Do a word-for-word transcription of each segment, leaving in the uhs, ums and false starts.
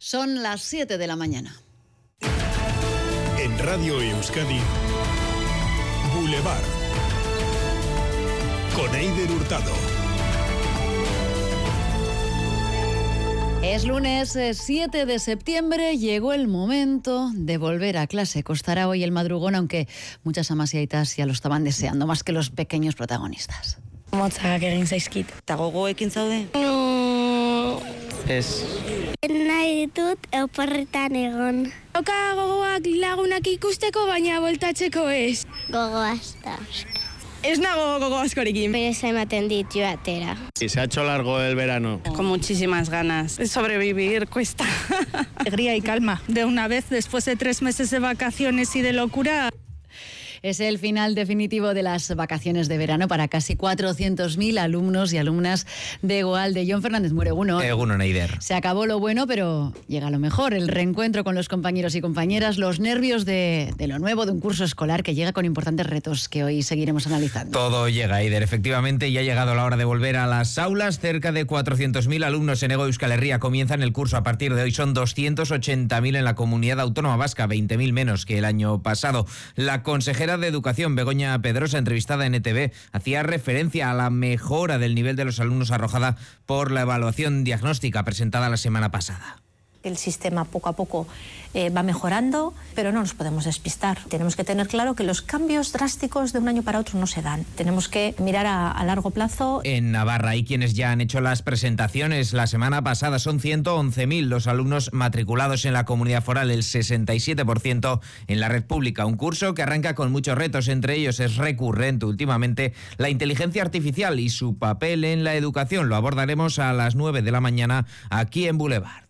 Son las siete de la mañana. En Radio Euskadi, Boulevard, con Eider Hurtado. Es lunes siete de septiembre, llegó el momento de volver a clase. Costará hoy el madrugón, aunque muchas amas y aitas ya lo estaban deseando, más que los pequeños protagonistas. Motzak egin zaizkit. Eta gogoekin zaude? No. Ez. Nahi ditut oporretan egon. Oka gogoak lagunak ikusteko, baina voltatzeko ez. Gogoaz da. Ez nago gogo askorekin. Berez ematen dit joatera. Y se ha hecho largo el verano. Con muchísimas ganas. Sobrevivir cuesta. Alegría y calma. De una vez, después de tres meses de vacaciones y de locura. Es el final definitivo de las vacaciones de verano para casi cuatrocientos mil alumnos y alumnas de Egoalde. De Jon Fernández Muro, Egunon. Egunon, Eider. Se acabó lo bueno, pero llega lo mejor. El reencuentro con los compañeros y compañeras, los nervios de, de lo nuevo, de un curso escolar que llega con importantes retos que hoy seguiremos analizando. Todo llega, Eider. Efectivamente, ya ha llegado la hora de volver a las aulas. Cerca de cuatrocientos mil alumnos en Hego Euskal Herria comienzan el curso a partir de hoy. Son doscientos ochenta mil en la Comunidad Autónoma Vasca, veinte mil menos que el año pasado. La consejera de Educación, Begoña Pedrosa, entrevistada en E T V, hacía referencia a la mejora del nivel de los alumnos arrojada por la evaluación diagnóstica presentada la semana pasada. El sistema poco a poco eh, va mejorando, pero no nos podemos despistar. Tenemos que tener claro que los cambios drásticos de un año para otro no se dan. Tenemos que mirar a, a largo plazo. En Navarra hay quienes ya han hecho las presentaciones. La semana pasada son ciento once mil los alumnos matriculados en la comunidad foral, el sesenta y siete por ciento en la red pública. Un curso que arranca con muchos retos. Entre ellos es recurrente últimamente la inteligencia artificial y su papel en la educación. Lo abordaremos a las nueve de la mañana aquí en Boulevard.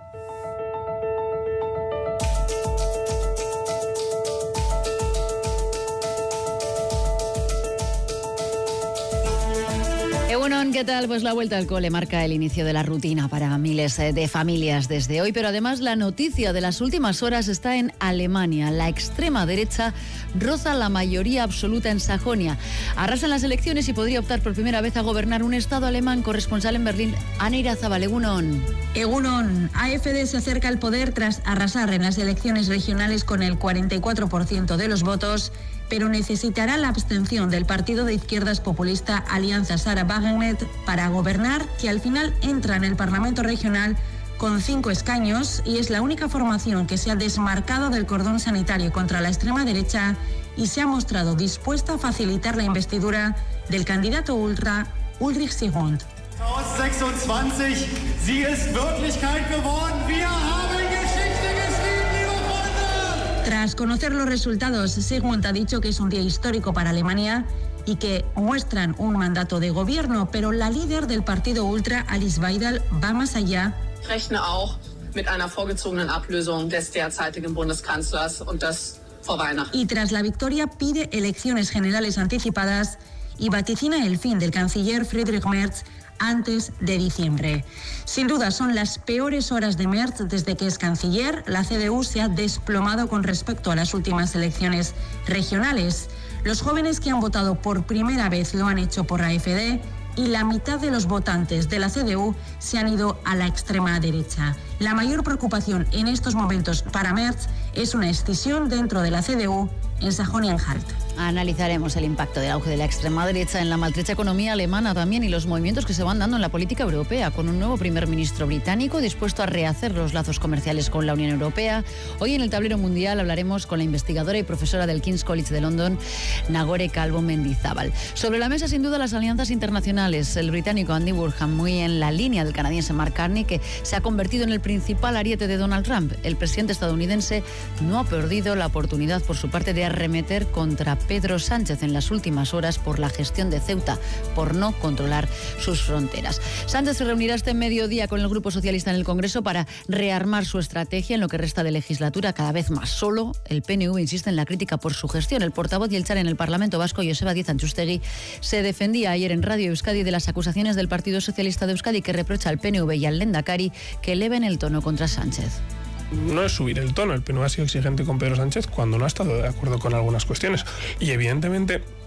Egunon, ¿qué tal? Pues la vuelta al cole marca el inicio de la rutina para miles de familias desde hoy, pero además la noticia de las últimas horas está en Alemania. La extrema derecha roza la mayoría absoluta en Sajonia. Arrasan las elecciones y podría optar por primera vez a gobernar un estado alemán. Corresponsal en Berlín, Ana Irazábal. Egunon. Egunon. A F D se acerca al poder tras arrasar en las elecciones regionales con el cuarenta y cuatro por ciento de los votos, pero necesitará la abstención del partido de izquierdas populista Alianza Sarah Wagenknecht para gobernar, que al final entra en el Parlamento regional con cinco escaños y es la única formación que se ha desmarcado del cordón sanitario contra la extrema derecha y se ha mostrado dispuesta a facilitar la investidura del candidato ultra Ulrich Sigmund. sechsundzwanzig, sie ist Wirklichkeit geworden. Wir haben Geschichte geschrieben, liebe Freunde. Tras conocer los resultados, Sigmund ha dicho que es un día histórico para Alemania y que muestran un mandato de gobierno, pero la líder del partido ultra, Alice Weidel, va más allá. Ich rechne auch mit einer vorgezogenen Ablösung des derzeitigen Bundeskanzlers und das vor Weihnachten. Y tras la victoria pide elecciones generales anticipadas y vaticina el fin del canciller Friedrich Merz antes de diciembre. Sin duda son las peores horas de Merz desde que es canciller. La C D U se ha desplomado con respecto a las últimas elecciones regionales. Los jóvenes que han votado por primera vez lo han hecho por A F D y la mitad de los votantes de la C D U se han ido a la extrema derecha. La mayor preocupación en estos momentos para Merz es una escisión dentro de la C D U en Sajonia-Anhalt. Analizaremos el impacto del auge de la extrema derecha en la maltrecha economía alemana también y los movimientos que se van dando en la política europea, con un nuevo primer ministro británico dispuesto a rehacer los lazos comerciales con la Unión Europea. Hoy en el tablero mundial hablaremos con la investigadora y profesora del King's College de London, Nagore Calvo Mendizábal. Sobre la mesa, sin duda, las alianzas internacionales. El británico Andy Burnham, muy en la línea del canadiense Mark Carney, que se ha convertido en el principal ariete de Donald Trump. El presidente estadounidense no ha perdido la oportunidad, por su parte, de arremeter contra Pedro Sánchez en las últimas horas por la gestión de Ceuta, por no controlar sus fronteras. Sánchez se reunirá este mediodía con el Grupo Socialista en el Congreso para rearmar su estrategia en lo que resta de legislatura, cada vez más solo. El P N V insiste en la crítica por su gestión. El portavoz y el char en el Parlamento Vasco, Joseba Díez Antxustegui, se defendía ayer en Radio Euskadi de las acusaciones del Partido Socialista de Euskadi, que reprocha al P N V y al Lehendakari que eleven el tono contra Sánchez. No es subir el tono, el P N V ha sido exigente con Pedro Sánchez cuando no ha estado de acuerdo con algunas cuestiones y evidentemente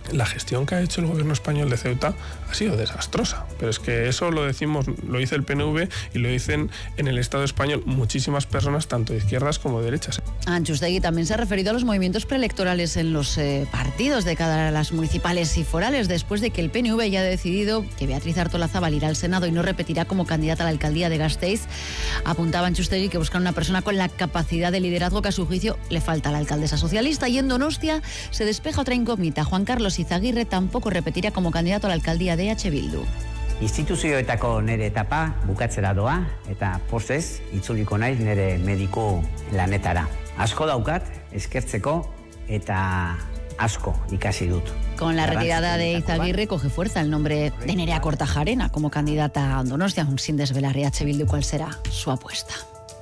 La gestión que ha hecho el gobierno español de Ceuta ha sido desastrosa, pero es que eso lo decimos, lo dice el P N V y lo dicen en el Estado español muchísimas personas, tanto de izquierdas como de derechas. Antxustegi también se ha referido a los movimientos preelectorales en los eh, partidos de cara a las municipales y forales, después de que el P N V haya decidido que Beatriz Artolazabal irá al Senado y no repetirá como candidata a la alcaldía de Gasteiz. Apuntaba Antxustegi que buscan una persona con la capacidad de liderazgo que a su juicio le falta a la alcaldesa socialista. Y en Donostia se despeja otra incógnita. Juan Carlos Izaguirre tampoco repetirá como candidato a la alcaldía de H. Bildu. Instituzioetako nere etapa bukatzera doa eta pozez itzuliko naiz nere mediku lanetara. Asko daukat eskertzeko eta asko ikasi dut. Con la retirada de Izaguirre coge fuerza el nombre de Nerea Kortajarena como candidata a Donostia, aún sin desvelar H. Bildu cuál será su apuesta.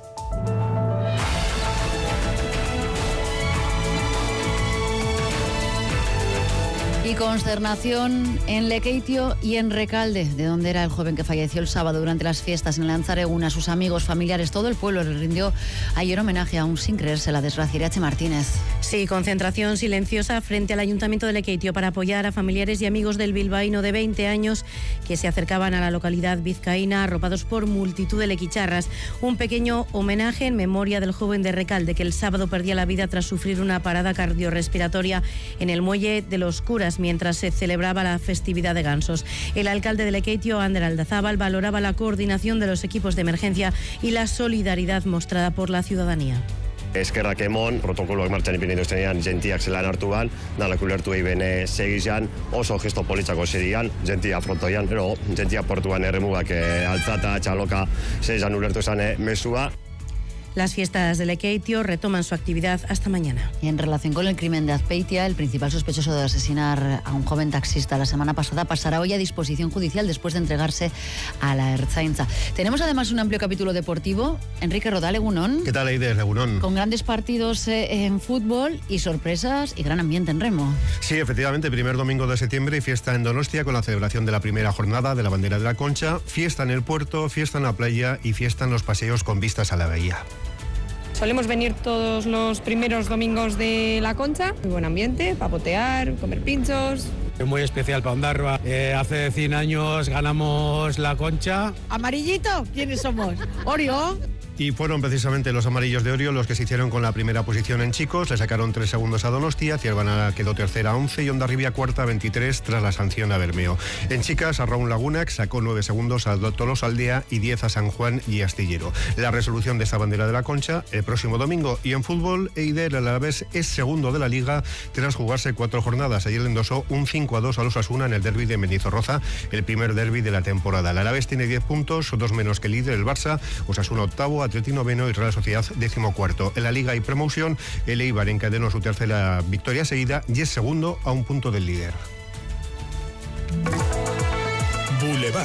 Y consternación en Lekeitio y en Recalde, de donde era el joven que falleció el sábado durante las fiestas en Lanzaregún. A sus amigos, familiares, todo el pueblo le rindió ayer homenaje, aún sin creerse la desgracia. Irache Martínez. Sí, concentración silenciosa frente al Ayuntamiento de Lekeitio para apoyar a familiares y amigos del bilbaíno de veinte años que se acercaban a la localidad vizcaína arropados por multitud de lequicharras. Un pequeño homenaje en memoria del joven de Recalde que el sábado perdía la vida tras sufrir una parada cardiorrespiratoria en el muelle de los Curas mientras se celebraba la festividad de Gansos. El alcalde de Lekeitio, Ander Aldazábal, valoraba la coordinación de los equipos de emergencia y la solidaridad mostrada por la ciudadanía. Eskerrak emon, protokoloak martxan ipini duztenean, jentiak zelan hartuan, danak ulertu egin segizan, oso gesto politzako zedian, jentia frontoian, pero jentia portuan erremugak altzata, txaloka, zezan ulertu esan mesua. Las fiestas de Lekeitio retoman su actividad hasta mañana. Y en relación con el crimen de Azpeitia, el principal sospechoso de asesinar a un joven taxista la semana pasada pasará hoy a disposición judicial después de entregarse a la Ertzaintza. Tenemos además un amplio capítulo deportivo. Enrique Rodal, Egunon. ¿Qué tal, Eider? Egunon. Con grandes partidos eh, en fútbol y sorpresas y gran ambiente en remo. Sí, efectivamente, primer domingo de septiembre y fiesta en Donostia con la celebración de la primera jornada de la bandera de la Concha, fiesta en el puerto, fiesta en la playa y fiesta en los paseos con vistas a la bahía. Solemos venir todos los primeros domingos de la Concha, muy buen ambiente, papotear, comer pinchos. Es muy especial para Ondarroa. Eh, hace cien años ganamos la Concha. ¿Amarillito? ¿Quiénes somos? ¿Orión? Y fueron precisamente los amarillos de Orio los que se hicieron con la primera posición en chicos. Le sacaron tres segundos a Donostia, Ciervana quedó tercera a once y Hondarribia cuarta a veintitrés tras la sanción a Bermeo. En chicas, Arraun Lagunac sacó nueve segundos a Tolosaldea y diez a San Juan y Astillero. La resolución de esta bandera de la Concha el próximo domingo. Y en fútbol, Eider Alavés es segundo de la Liga tras jugarse cuatro jornadas. Ayer le endosó un cinco a dos a los Osasuna en el derbi de Mendizorroza, el primer derbi de la temporada. El Alavés tiene diez puntos, dos menos que el líder, el Barça, Osasuna octavo, Atleti noveno y Real Sociedad decimocuarto. En la Liga y promoción, el Eibar encadenó su tercera victoria seguida y es segundo a un punto del líder. Boulevard.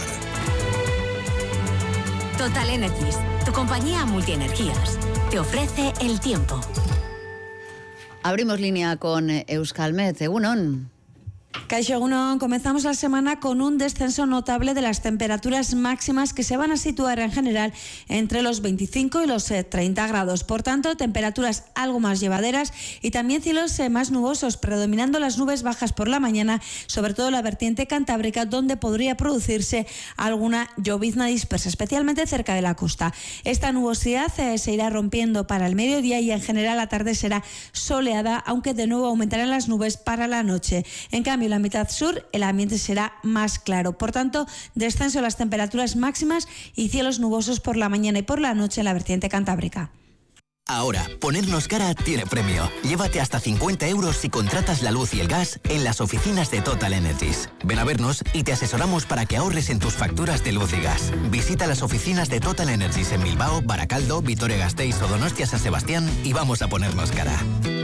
Total Energies, tu compañía multienergías, te ofrece el tiempo. Abrimos línea con Euskalmet. Egunon. Kaixo Egunon, comenzamos la semana con un descenso notable de las temperaturas máximas que se van a situar en general entre los veinticinco y los treinta grados. Por tanto, temperaturas algo más llevaderas y también cielos más nubosos, predominando las nubes bajas por la mañana, sobre todo la vertiente cantábrica, donde podría producirse alguna llovizna dispersa, especialmente cerca de la costa. Esta nubosidad eh, se irá rompiendo para el mediodía y en general la tarde será soleada, aunque de nuevo aumentarán las nubes para la noche. En cambio, en la mitad sur el ambiente será más claro. Por tanto, descenso de las temperaturas máximas y cielos nubosos por la mañana y por la noche en la vertiente cantábrica. Ahora, ponernos cara tiene premio. Llévate hasta cincuenta euros si contratas la luz y el gas en las oficinas de Total Energies. Ven a vernos y te asesoramos para que ahorres en tus facturas de luz y gas. Visita las oficinas de Total Energies en Bilbao, Baracaldo, Vitoria-Gasteiz o Donostia-San Sebastián y vamos a ponernos cara.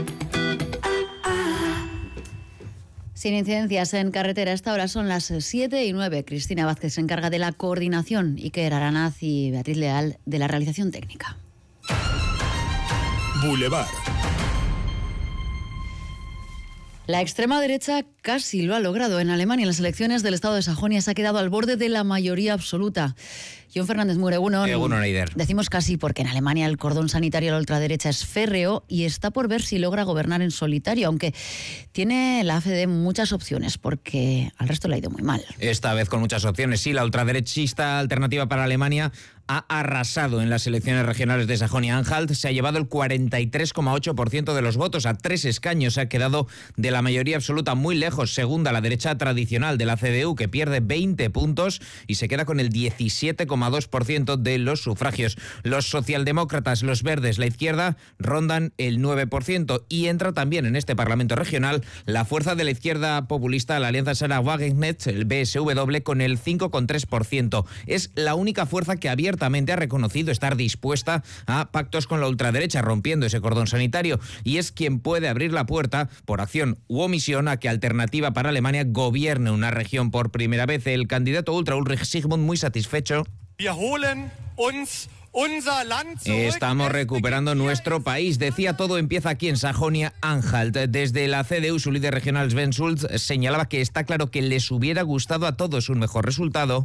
Sin incidencias en carretera, a esta hora son las siete y nueve. Cristina Vázquez se encarga de la coordinación, Iker Aranaz y Beatriz Leal de la realización técnica. Boulevard. La extrema derecha casi lo ha logrado. En Alemania, en las elecciones del estado de Sajonia, se ha quedado al borde de la mayoría absoluta. Jon Fernández Mure, Egunon. Egunon, Eider. Decimos casi porque en Alemania el cordón sanitario a la ultraderecha es férreo y está por ver si logra gobernar en solitario, aunque tiene la A F D muchas opciones porque al resto le ha ido muy mal. Esta vez con muchas opciones. Sí, la ultraderechista Alternativa para Alemania ha arrasado en las elecciones regionales de Sajonia-Anhalt. Se ha llevado el cuarenta y tres coma ocho por ciento de los votos. A tres escaños se ha quedado de la mayoría absoluta, muy lejos. Segunda, la derecha tradicional de la C D U, que pierde veinte puntos y se queda con el diecisiete coma dos por ciento de los sufragios. Los socialdemócratas, los verdes, la izquierda rondan el nueve por ciento. Y entra también en este Parlamento regional la fuerza de la izquierda populista, la Alianza Sarah Wagenknecht, el B S W, con el cinco coma tres por ciento. Es la única fuerza que abiertamente ha reconocido estar dispuesta a pactos con la ultraderecha, rompiendo ese cordón sanitario, y es quien puede abrir la puerta, por acción u omisión, a que Alternativa para Alemania gobierne una región por primera vez. El candidato ultra Ulrich Sigmund, muy satisfecho. Estamos recuperando nuestro país, decía. Todo empieza aquí en Sajonia-Anhalt. Desde la C D U, su líder regional Sven Schulz señalaba que está claro que les hubiera gustado a todos un mejor resultado.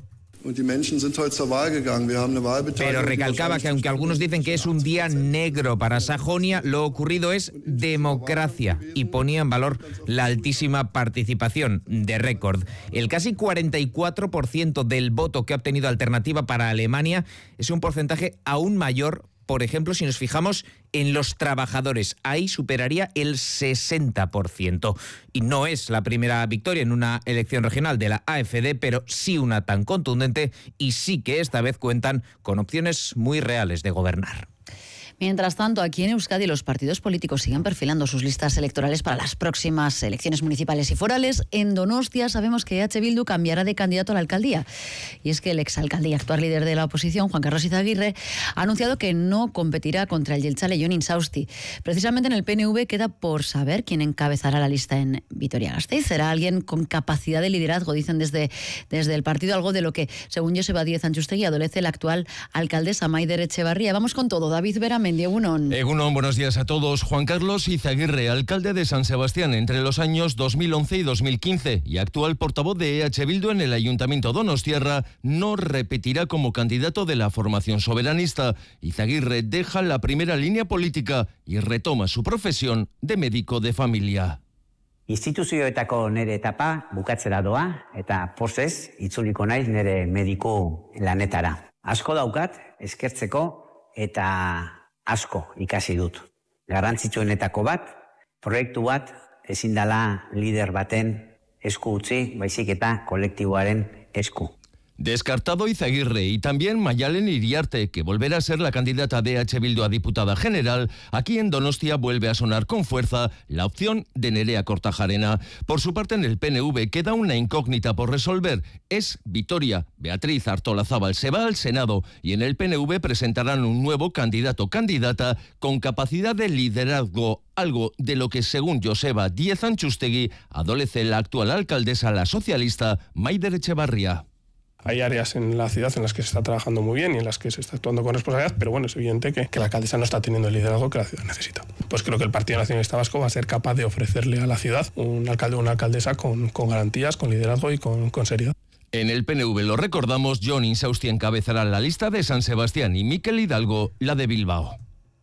Pero recalcaba que aunque algunos dicen que es un día negro para Sajonia, lo ocurrido es democracia, y ponía en valor la altísima participación de récord. El casi cuarenta y cuatro por ciento del voto que ha obtenido Alternativa para Alemania es un porcentaje aún mayor. Por ejemplo, si nos fijamos en los trabajadores, ahí superaría el sesenta por ciento. Y no es la primera victoria en una elección regional de la A F D, pero sí una tan contundente, y sí que esta vez cuentan con opciones muy reales de gobernar. Mientras tanto, aquí en Euskadi los partidos políticos siguen perfilando sus listas electorales para las próximas elecciones municipales y forales. En Donostia sabemos que H. Bildu cambiará de candidato a la alcaldía. Y es que el exalcalde y actual líder de la oposición, Juan Carlos Izaguirre, ha anunciado que no competirá contra el jeltzale Jon Insausti. Precisamente en el P N V queda por saber quién encabezará la lista en Vitoria-Gasteiz. Será alguien con capacidad de liderazgo, dicen desde, desde el partido, algo de lo que, según Joseba Díez Antxustegi, adolece la actual alcaldesa Maider Etxebarria. Vamos con todo. David Vera. Egunon. Egunon, buenos días a todos. Juan Carlos Izaguirre, alcalde de San Sebastián entre los años dos mil once y dos mil quince y actual portavoz de E H Bildu en el Ayuntamiento donostiarra, no repetirá como candidato de la formación soberanista. Izaguirre deja la primera línea política y retoma su profesión de médico de familia. Instituzioetako nere etapa bukatzera doa eta pozez itzuliko naiz nere mediku lanetara. Asko daukat eskertzeko eta asko ikasi dut. Garrantzitsuenetako bat, proiektu bat ezin dela lider baten esku utzi, baizik eta kolektiboaren esku. Descartado Izaguirre y también Mayalen Iriarte, que volverá a ser la candidata de H. Bildu a diputada general. Aquí en Donostia vuelve a sonar con fuerza la opción de Nerea Kortajarena. Por su parte, en el P N V queda una incógnita por resolver. Es Vitoria. Beatriz Artolazábal se va al Senado y en el P N V presentarán un nuevo candidato o candidata con capacidad de liderazgo, algo de lo que, según Joseba Díez Antxustegi, adolece la actual alcaldesa, la socialista Maider Etxebarria. Hay áreas en la ciudad en las que se está trabajando muy bien y en las que se está actuando con responsabilidad, pero bueno, es evidente que, que la alcaldesa no está teniendo el liderazgo que la ciudad necesita. Pues creo que el Partido Nacionalista Vasco va a ser capaz de ofrecerle a la ciudad un alcalde o una alcaldesa con, con garantías, con liderazgo y con, con seriedad. En el P N V, lo recordamos, Jon Insausti encabezará la lista de San Sebastián y Mikel Hidalgo la de Bilbao.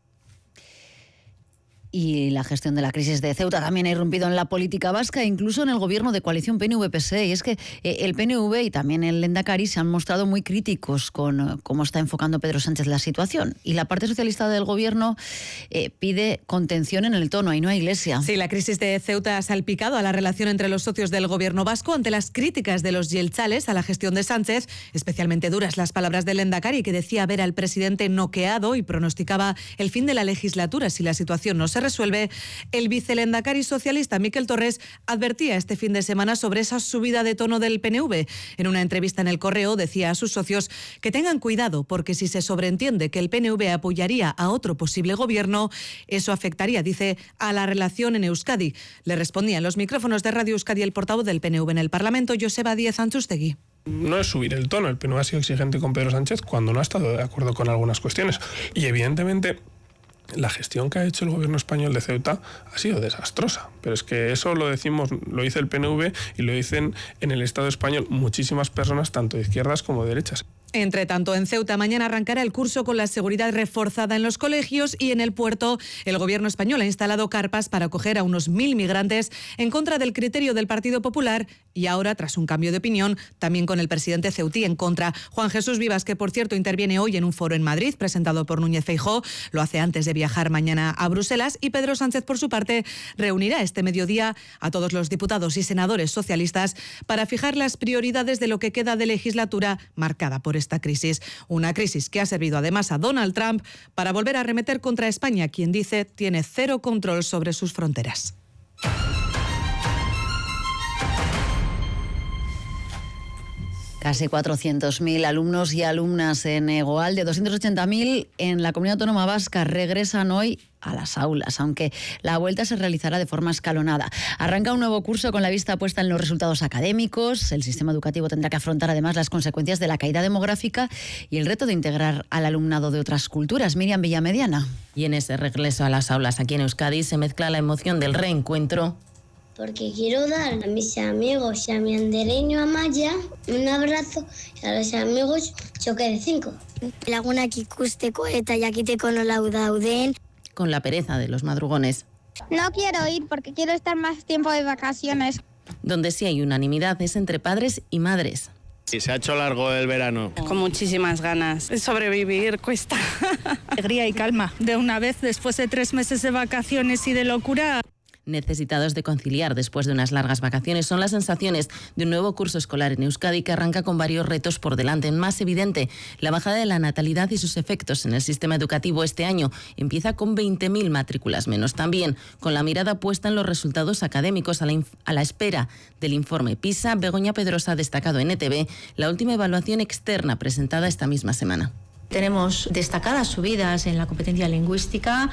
Y la gestión de la crisis de Ceuta también ha irrumpido en la política vasca, incluso en el gobierno de coalición P N V P S E. Y es que eh, el P N V y también el Lehendakari se han mostrado muy críticos con uh, cómo está enfocando Pedro Sánchez la situación. Y la parte socialista del gobierno eh, pide contención en el tono. Ahí no hay Iglesia. Sí, la crisis de Ceuta ha salpicado a la relación entre los socios del gobierno vasco ante las críticas de los yeltzales a la gestión de Sánchez. Especialmente duras las palabras del Lehendakari, que decía ver al presidente noqueado y pronosticaba el fin de la legislatura si la situación no se resuelve. El vicelehendakari socialista Miquel Torres advertía este fin de semana sobre esa subida de tono del P N V. En una entrevista en El Correo decía a sus socios que tengan cuidado porque si se sobreentiende que el P N V apoyaría a otro posible gobierno, eso afectaría, dice, a la relación en Euskadi. Le respondía en los micrófonos de Radio Euskadi el portavoz del P N V en el Parlamento, Joseba Díez Antxustegi. No es subir el tono, el P N V ha sido exigente con Pedro Sánchez cuando no ha estado de acuerdo con algunas cuestiones y evidentemente la gestión que ha hecho el gobierno español de Ceuta ha sido desastrosa. Pero es que eso lo decimos, lo dice el P N V y lo dicen en el Estado español muchísimas personas, tanto de izquierdas como de derechas. Entre tanto, en Ceuta mañana arrancará el curso con la seguridad reforzada en los colegios y en el puerto el gobierno español ha instalado carpas para acoger a unos mil migrantes en contra del criterio del Partido Popular y ahora, tras un cambio de opinión, también con el presidente ceutí en contra. Juan Jesús Vivas, que por cierto interviene hoy en un foro en Madrid presentado por Núñez Feijóo, lo hace antes de viajar mañana a Bruselas, y Pedro Sánchez, por su parte, reunirá este mediodía a todos los diputados y senadores socialistas para fijar las prioridades de lo que queda de legislatura marcada por esta crisis. Una crisis que ha servido además a Donald Trump para volver a arremeter contra España, quien dice tiene cero control sobre sus fronteras. Casi cuatrocientos mil alumnos y alumnas en Egoal, de doscientos ochenta mil en la Comunidad Autónoma Vasca, regresan hoy a las aulas, aunque la vuelta se realizará de forma escalonada. Arranca un nuevo curso con la vista puesta en los resultados académicos. El sistema educativo tendrá que afrontar además las consecuencias de la caída demográfica y el reto de integrar al alumnado de otras culturas. Miriam Villamediana. Y en ese regreso a las aulas aquí en Euskadi se mezcla la emoción del reencuentro, porque quiero dar a mis amigos y a mi andereño Amaya un abrazo, y a los amigos choque de cinco. Lagunak ikusteko eta jakiteko nola dauden. Con la pereza de los madrugones. No quiero ir porque quiero estar más tiempo de vacaciones. Donde sí hay unanimidad es entre padres y madres. Y se ha hecho largo el verano. Con muchísimas ganas. Sobrevivir cuesta. Alegría y calma. De una vez, después de tres meses de vacaciones y de locura. Necesitados de conciliar después de unas largas vacaciones son las sensaciones de un nuevo curso escolar en Euskadi que arranca con varios retos por delante. El más evidente, la bajada de la natalidad y sus efectos en el sistema educativo este año. Empieza con veinte mil matrículas menos. También con la mirada puesta en los resultados académicos a la, a la espera del informe PISA. Begoña Pedrosa ha destacado en E T V la última evaluación externa presentada esta misma semana. Tenemos destacadas subidas en la competencia lingüística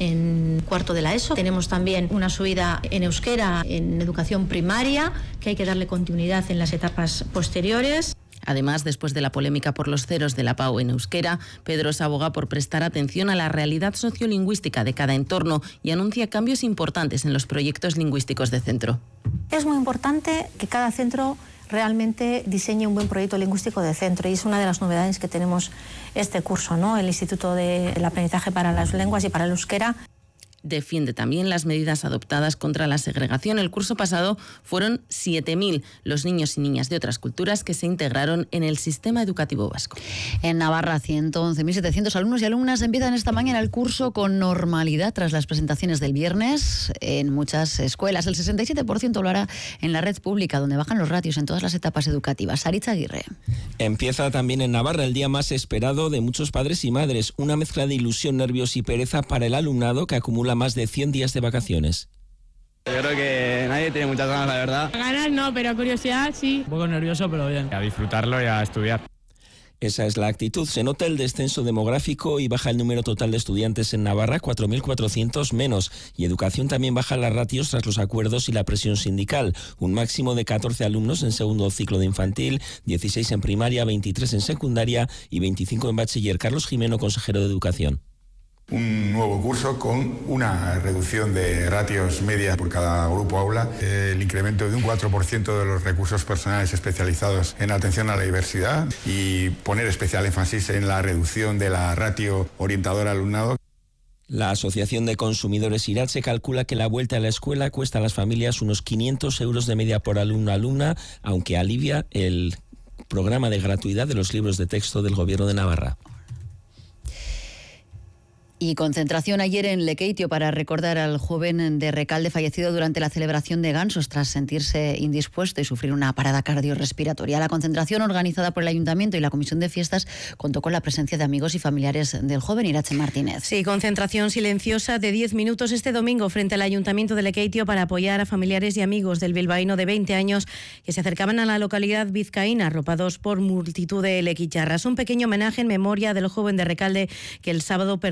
en cuarto de la ESO. Tenemos también una subida en euskera en educación primaria, que hay que darle continuidad en las etapas posteriores. Además, después de la polémica por los ceros de la P A U en euskera, Pedrosa aboga por prestar atención a la realidad sociolingüística de cada entorno y anuncia cambios importantes en los proyectos lingüísticos de centro. Es muy importante que cada centro realmente diseñe un buen proyecto lingüístico de centro, y es una de las novedades que tenemos este curso, ¿no? El Instituto del Aprendizaje para las Lenguas y para el Euskera. Defiende también las medidas adoptadas contra la segregación. El curso pasado fueron siete mil los niños y niñas de otras culturas que se integraron en el sistema educativo vasco. En Navarra, ciento once mil setecientos alumnos y alumnas empiezan esta mañana el curso con normalidad tras las presentaciones del viernes en muchas escuelas. El sesenta y siete por ciento lo hará en la red pública, donde bajan los ratios en todas las etapas educativas. Saritza Aguirre. Empieza también en Navarra el día más esperado de muchos padres y madres. Una mezcla de ilusión, nervios y pereza para el alumnado que acumula más de cien días de vacaciones. Yo creo que nadie tiene muchas ganas, la verdad. Ganas no, pero curiosidad sí. Un poco nervioso, pero bien. A disfrutarlo y a estudiar. Esa es la actitud. Se nota el descenso demográfico y baja el número total de estudiantes en Navarra, cuatro mil cuatrocientos menos. Y educación también baja las ratios tras los acuerdos y la presión sindical. Un máximo de catorce alumnos en segundo ciclo de infantil, dieciséis en primaria, veintitrés en secundaria y veinticinco en bachiller. Carlos Jimeno, consejero de Educación. Un nuevo curso con una reducción de ratios media por cada grupo aula, el incremento de un cuatro por ciento de los recursos personales especializados en atención a la diversidad y poner especial énfasis en la reducción de la ratio orientadora al alumnado. La Asociación de Consumidores Iratxe calcula que la vuelta a la escuela cuesta a las familias unos quinientos euros de media por alumno-alumna, aunque alivia el programa de gratuidad de los libros de texto del Gobierno de Navarra. Y concentración ayer en Lekeitio para recordar al joven de Recalde fallecido durante la celebración de Gansos tras sentirse indispuesto y sufrir una parada cardiorrespiratoria. La concentración, organizada por el Ayuntamiento y la Comisión de Fiestas, contó con la presencia de amigos y familiares del joven. Iratxe Martínez. Sí, concentración silenciosa de diez minutos este domingo frente al Ayuntamiento de Lekeitio para apoyar a familiares y amigos del bilbaíno de veinte años que se acercaban a la localidad vizcaína, arropados por multitud de lequicharras. Un pequeño homenaje en memoria del joven de Recalde que el sábado perdió la vida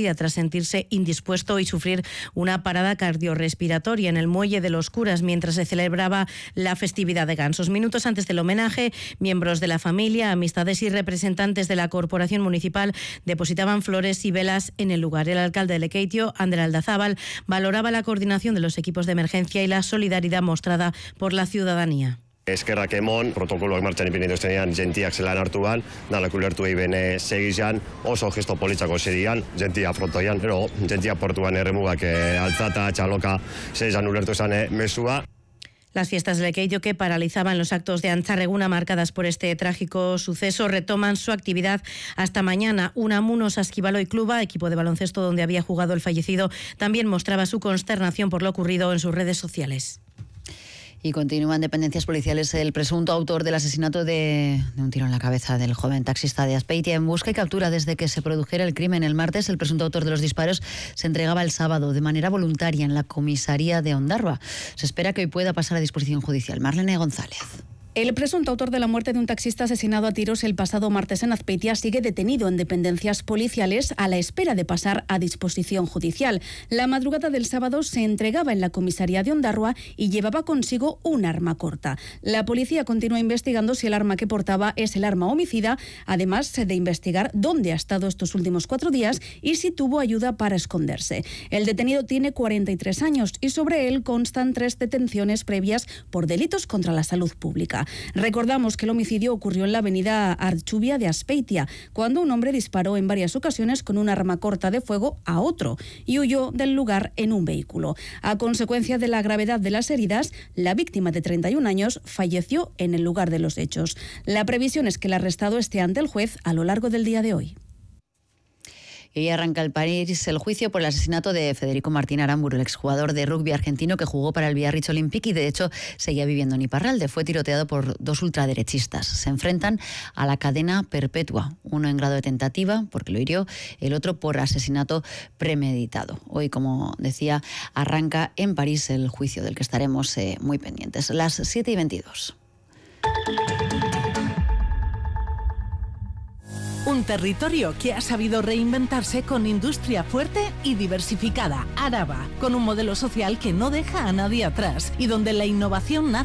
día tras sentirse indispuesto y sufrir una parada cardiorrespiratoria en el muelle de los Curas mientras se celebraba la festividad de Gansos. Minutos antes del homenaje, miembros de la familia, amistades y representantes de la corporación municipal depositaban flores y velas en el lugar. El alcalde de Lekeitio, Ander Aldazábal, valoraba la coordinación de los equipos de emergencia y la solidaridad mostrada por la ciudadanía. Eskerrak emon, protokoloak martxan ipini duztenean, gentiak zelan hartu ban, danak ulertu bene segizan, oso gesto politzako zerian, gentia frontoian, pero gentia portuan erremugak e, altzata, txaloka, zezan ulertu zan e, mesua. Las fiestas de Lekeitio, que paralizaban los actos de Antxarreguna marcadas por este trágico suceso, retoman su actividad hasta mañana. Unamunos Askibaloy Kluba, equipo de baloncesto donde había jugado el fallecido, también mostraba su consternación por lo ocurrido en sus redes sociales. Y continúan dependencias policiales el presunto autor del asesinato de, de un tiro en la cabeza del joven taxista de Azpeitia. En busca y captura desde que se produjera el crimen el martes, el presunto autor de los disparos se entregaba el sábado de manera voluntaria en la comisaría de Ondarroa. Se espera que hoy pueda pasar a disposición judicial. Marlene González. El presunto autor de la muerte de un taxista asesinado a tiros el pasado martes en Azpeitia sigue detenido en dependencias policiales a la espera de pasar a disposición judicial. La madrugada del sábado se entregaba en la comisaría de Ondarroa y llevaba consigo un arma corta. La policía continúa investigando si el arma que portaba es el arma homicida, además de investigar dónde ha estado estos últimos cuatro días y si tuvo ayuda para esconderse. El detenido tiene cuarenta y tres años y sobre él constan tres detenciones previas por delitos contra la salud pública. Recordamos que el homicidio ocurrió en la avenida Archubia de Azpeitia, cuando un hombre disparó en varias ocasiones con un arma corta de fuego a otro y huyó del lugar en un vehículo. A consecuencia de la gravedad de las heridas, la víctima de treinta y un años falleció en el lugar de los hechos. La previsión es que el arrestado esté ante el juez a lo largo del día de hoy. Y hoy arranca en París el juicio por el asesinato de Federico Martín Aramburu, el exjugador de rugby argentino que jugó para el Biarritz Olympique y de hecho seguía viviendo en Iparralde. Fue tiroteado por dos ultraderechistas. Se enfrentan a la cadena perpetua, uno en grado de tentativa porque lo hirió, el otro por asesinato premeditado. Hoy, como decía, arranca en París el juicio del que estaremos eh, muy pendientes. Las siete y veintidós. Un territorio que ha sabido reinventarse con industria fuerte y diversificada. Araba, con un modelo social que no deja a nadie atrás y donde la innovación nace